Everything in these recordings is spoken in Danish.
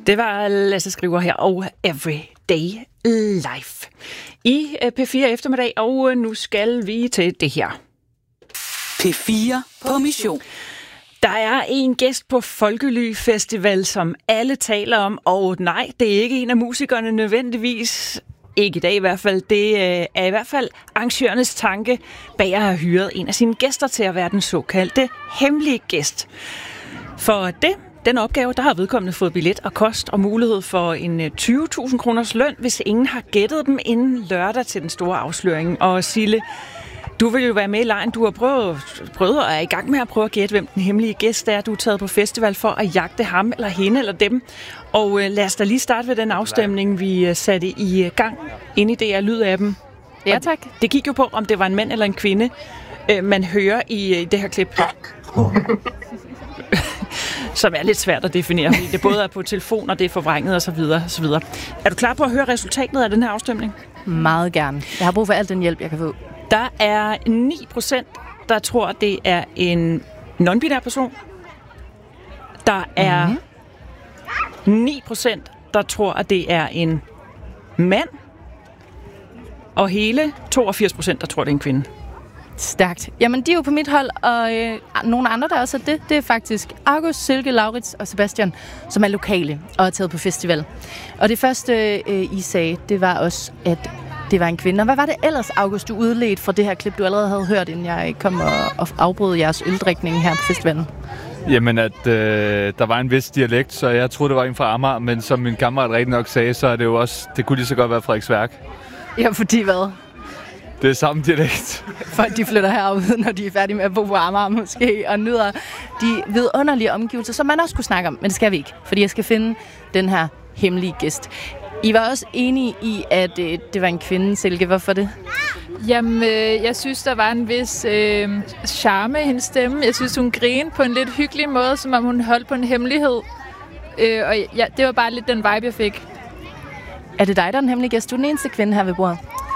Det var Lasse Skriver her og Everyday Life i P4 eftermiddag, og nu skal vi til det her. P4 på mission. Der er en gæst på Folkely Festival, som alle taler om, og nej, det er ikke en af musikerne nødvendigvis. Ikke i dag i hvert fald. Det er i hvert fald arrangørernes tanke bag at have hyret en af sine gæster til at være den såkaldte hemmelige gæst. For den opgave, der har vedkommende fået billet og kost og mulighed for en 20.000 kroners løn, hvis ingen har gættet dem inden lørdag til den store afsløring. Og Sille, du vil jo være med i lejen. Du har prøvet og er i gang med at prøve at gætte, hvem den hemmelige gæst er. Du er taget på festival for at jagte ham eller hende eller dem. Og lad os da lige starte ved den afstemning, vi satte i gang inde i DR Lyd-appen. Ja, tak. Det gik jo på, om det var en mand eller en kvinde, man hører i det her klip. Som er lidt svært at definere, fordi det både er på telefon, og det er forvrænget osv. osv. Er du klar på at høre resultatet af den her afstemning? Meget gerne. Jeg har brug for al den hjælp, jeg kan få. Der er 9%, der tror, det er en non-binær person. Der er 9%, der tror, at det er en mand. Og hele 82%, der tror, det er en kvinde. Stærkt. Jamen, de er jo på mit hold, og nogle andre, der også er det er faktisk August, Silke, Laurits og Sebastian, som er lokale og er taget på festival. Og det første, I sagde, det var også, at det var en kvinde. Og hvad var det ellers, August, du udledte fra det her klip, du allerede havde hørt, inden jeg kom og afbrød jeres øldrikning her på festivalen? Jamen, at der var en vis dialekt, så jeg troede, det var en fra Amager, men som min kammerat rigtig nok sagde, så er det jo også, det kunne lige så godt være Frederiksværk. Ja, fordi hvad? Det er samme dialekt. Folk, de flytter herud, når de er færdige med at bo på Amager måske, og nyder de vidunderlige omgivelser, som man også kunne snakke om, men det skal vi ikke, fordi jeg skal finde den her hemmelige gæst. I var også enige i, at det var en kvinde, Silke. Hvorfor det? Jamen, jeg synes, der var en vis charme i hendes stemme. Jeg synes, hun grinede på en lidt hyggelig måde, som om hun holdt på en hemmelighed. Og ja, det var bare lidt den vibe, jeg fik. Er det dig, der er den hemmelige gæst? Du er den eneste kvinde her ved bordet.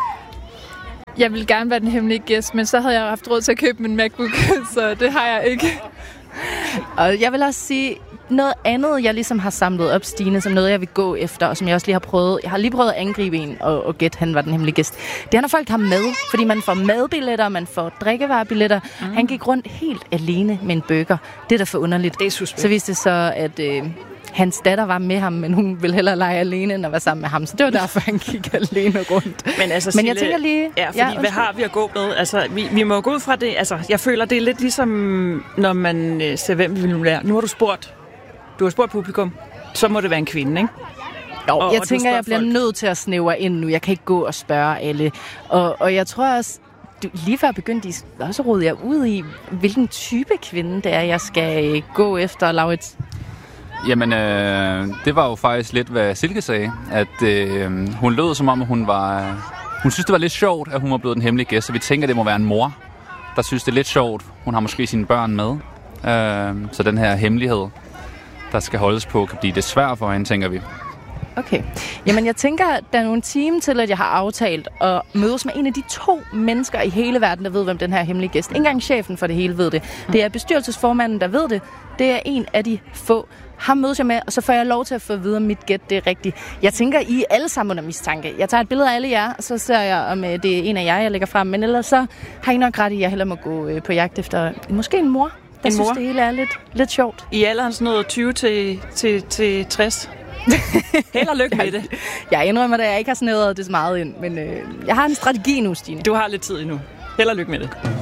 Jeg ville gerne være den hemmelige gæst, men så havde jeg haft råd til at købe min MacBook, så det har jeg ikke. Og jeg vil også sige, noget andet, jeg ligesom har samlet op, Stine, som noget, jeg vil gå efter, og som jeg også lige har prøvet. Jeg har lige prøvet at angribe en og gætte, han var den hemmelige gæst. Det er, når folk har med, fordi man får madbilletter, man får drikkevarebilletter. Han gik rundt helt alene med en burger. Det er da for underligt. Det er suspekt. Så viste det så, at hans datter var med ham, men hun ville hellere lege alene, end at være sammen med ham. Så det var derfor, han gik alene rundt. Men, altså, men jeg tænker lige... Ja, fordi hvad har vi at gå med? Altså, vi må gå ud fra det. Altså, jeg føler, det er lidt ligesom, når man ser, hvem vi vil lære. Nu har du spurgt. Du har spurgt publikum. Så må det være en kvinde, ikke? Jo, jeg tænker, jeg bliver nødt til at snævre ind nu. Jeg kan ikke gå og spørge alle. Og jeg tror også... Lige før begyndte de også at rode jer ud i, hvilken type kvinde det er, jeg skal gå efter, Laurits. Jamen, det var jo faktisk lidt, hvad Silke sagde. At hun lød som om, hun synes, det var lidt sjovt, at hun var blevet den hemmelige gæst. Så vi tænker, det må være en mor, der synes, det er lidt sjovt. Hun har måske sine børn med. Så den her hemmelighed, der skal holdes på, kan blive det svært for hende, tænker vi. Okay. Jamen, jeg tænker, der er nogle timer til, at jeg har aftalt at mødes med en af de 2 mennesker i hele verden, der ved, hvem den her hemmelige gæst. Ikke engang chefen for det hele ved det. Det er bestyrelsesformanden, der ved det. Det er en af de få. Ham mødes jeg med, og så får jeg lov til at få at vide, om mit gæt det er rigtigt. Jeg tænker, I er alle sammen under mistanke. Jeg tager et billede af alle jer, og så ser jeg, om det er en af jer, jeg lægger frem. Men ellers så har I nok ret i, at jeg hellere må gå på jagt efter måske en mor. Jeg synes, det hele er lidt sjovt. I alderen sådan noget 20 til 60. Held og lykke med det. Jeg indrømmer, at jeg ikke har snævret det så meget ind, men jeg har en strategi nu, Stine. Du har lidt tid endnu. Held og lykke med det.